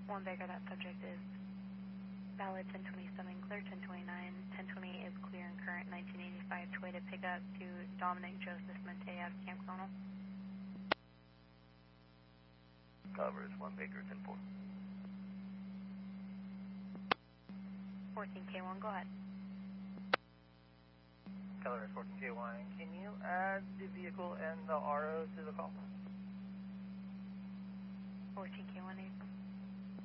1 Baker, that subject is valid 1027, clear 1029, 1028 is clear and current 1985 Toyota pickup to Dominic Joseph Monte out of Camp Conal. Covers 1 Baker 10-4. 14K1, go ahead. Color 14K1, can you add the vehicle and the RO to the call? 14K1,